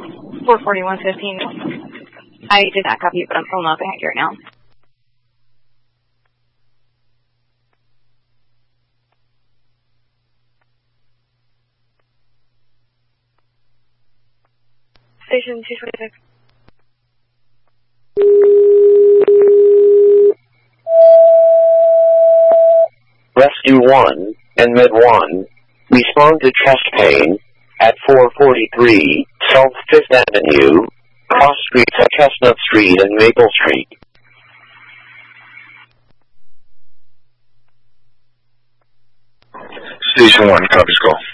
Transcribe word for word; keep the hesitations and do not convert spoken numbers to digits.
four forty-one fifteen. I did not copy it, but I'm filling out the hangar right now. Station two twenty-six. Rescue one and Med one, respond to chest pain at four forty-three South fifth Avenue, cross streets at Chestnut Street and Maple Street. Station one, copy, call.